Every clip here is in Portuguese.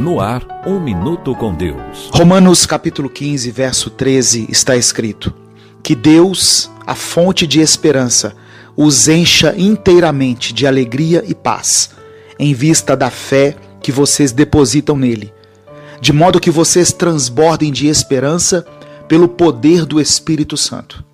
No ar, Um Minuto com Deus. Romanos capítulo 15, verso 13, está escrito: que Deus, a fonte de esperança, os encha inteiramente de alegria e paz, em vista da fé que vocês depositam nele, de modo que vocês transbordem de esperança pelo poder do Espírito Santo.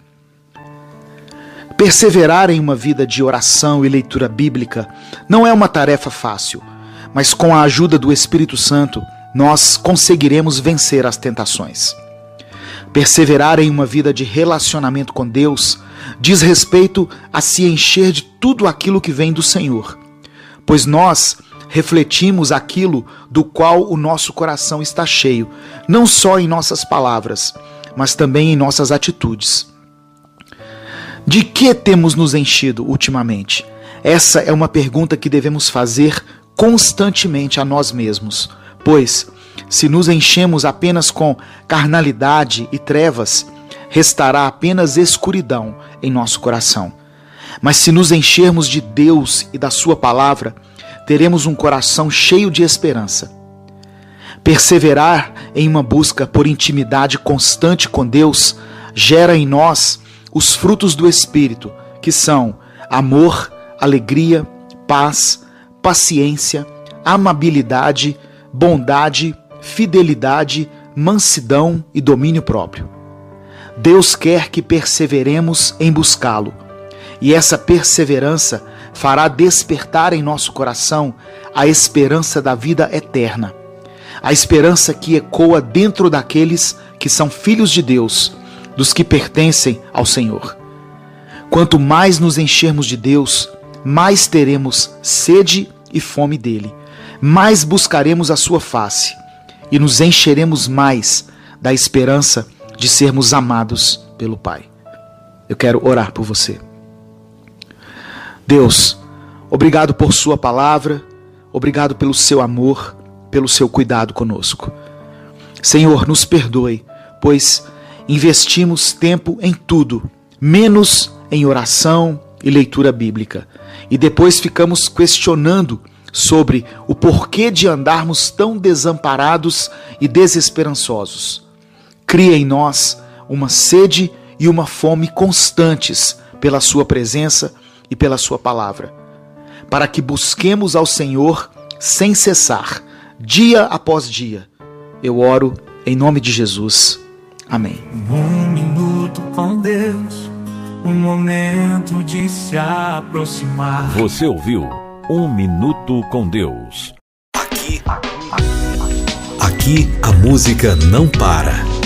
Perseverar em uma vida de oração e leitura bíblica não é uma tarefa fácil, mas com a ajuda do Espírito Santo, nós conseguiremos vencer as tentações. Perseverar em uma vida de relacionamento com Deus diz respeito a se encher de tudo aquilo que vem do Senhor, pois nós refletimos aquilo do qual o nosso coração está cheio, não só em nossas palavras, mas também em nossas atitudes. De que temos nos enchido ultimamente? Essa é uma pergunta que devemos fazer constantemente a nós mesmos, pois, se nos enchemos apenas com carnalidade e trevas, restará apenas escuridão em nosso coração. Mas se nos enchermos de Deus e da sua palavra, teremos um coração cheio de esperança. Perseverar em uma busca por intimidade constante com Deus gera em nós os frutos do Espírito, que são amor, alegria, paz, paciência, amabilidade, bondade, fidelidade, mansidão e domínio próprio. Deus quer que perseveremos em buscá-lo, e essa perseverança fará despertar em nosso coração a esperança da vida eterna, a esperança que ecoa dentro daqueles que são filhos de Deus, dos que pertencem ao Senhor. Quanto mais nos enchermos de Deus, mais teremos sede e fome dele, mais buscaremos a sua face e nos encheremos mais da esperança de sermos amados pelo Pai. Eu quero orar por você. Deus, obrigado por sua palavra, obrigado pelo seu amor, pelo seu cuidado conosco. Senhor, nos perdoe, pois investimos tempo em tudo, menos em oração e leitura bíblica. E depois ficamos questionando sobre o porquê de andarmos tão desamparados e desesperançosos. Cria em nós uma sede e uma fome constantes pela sua presença e pela sua palavra, para que busquemos ao Senhor sem cessar, dia após dia. Eu oro em nome de Jesus. Amém. Um minuto com Deus, um momento de se aproximar. Você ouviu Um Minuto com Deus. Aqui a música não para.